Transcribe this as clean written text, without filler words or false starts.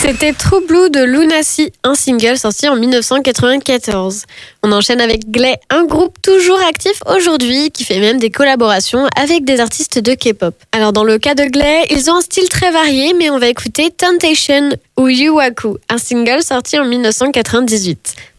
C'était True Blue de Lunacy, un single sorti en 1994. On enchaîne avec Glay, un groupe toujours actif aujourd'hui qui fait même des collaborations avec des artistes de K-pop. Alors dans le cas de Glay, ils ont un style très varié, mais on va écouter Temptation ou Yuwaku, un single sorti en 1998.